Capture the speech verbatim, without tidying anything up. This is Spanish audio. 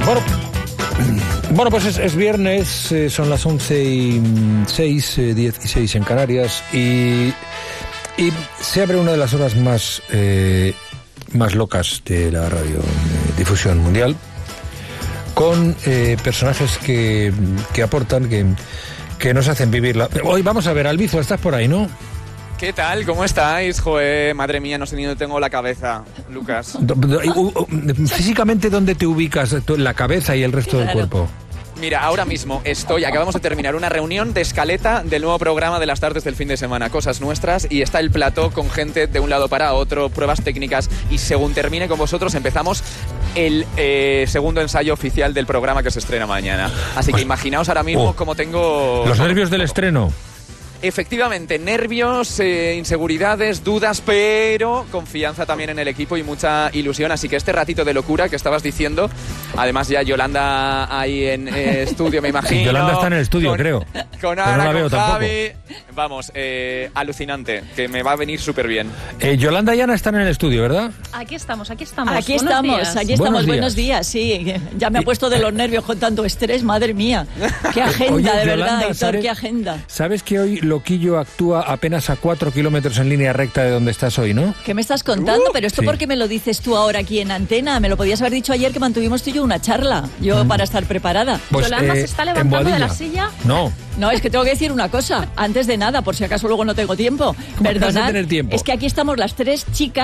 Bueno, bueno pues es, es viernes, eh, son las once y seis, eh, diez y seis en Canarias, y, y se abre una de las horas más, eh, más locas de la radio eh, difusión mundial, con eh, personajes que, que aportan, que, que nos hacen vivirla. Hoy vamos a ver, Albizu, estás por ahí, ¿no? ¿Qué tal? ¿Cómo estáis? Joder, madre mía, no sé ni dónde tengo la cabeza, Lucas. Físicamente, ¿dónde te ubicas? La cabeza y el resto del cuerpo. Mira, ahora mismo estoy, acabamos de terminar una reunión de escaleta del nuevo programa de las tardes del fin de semana, Cosas Nuestras, y está el plató con gente de un lado para otro, pruebas técnicas, y según termine con vosotros empezamos el eh, segundo ensayo oficial del programa que se estrena mañana. Así que imaginaos ahora mismo oh, cómo tengo... Los nervios del estreno. Efectivamente, nervios, eh, inseguridades, dudas, pero confianza también en el equipo y mucha ilusión. Así que este ratito de locura que estabas diciendo, además ya Yolanda ahí en eh, estudio, me imagino. Yolanda está en el estudio, con, creo. Con Ana, no la con veo Javi. tampoco. Vamos, eh, alucinante, que me va a venir súper bien. Eh, Yolanda y Ana están en el estudio, ¿verdad? Aquí estamos, aquí estamos. Aquí buenos estamos, días. aquí estamos. Buenos Buenos días. días, sí. Ya me ha puesto de los nervios con tanto estrés, madre mía. Qué agenda, Oye, de Yolanda, verdad, Héctor, ¿sabes, qué agenda. ¿Sabes que hoy Loquillo actúa apenas a cuatro kilómetros en línea recta de donde estás hoy, no? ¿Qué me estás contando? Uh, Pero esto, sí. ¿por qué me lo dices tú ahora aquí en antena? Me lo podías haber dicho ayer que mantuvimos tú y yo una charla. Yo Mm. para estar preparada. Pues, Yolanda eh, se está en levantando de la Boadilla. silla. No. No, es que tengo que decir una cosa. Antes de nada, por si acaso luego no tengo tiempo. ¿Cómo que vas a Perdonad. tener tiempo? Es que aquí estamos las tres chicas.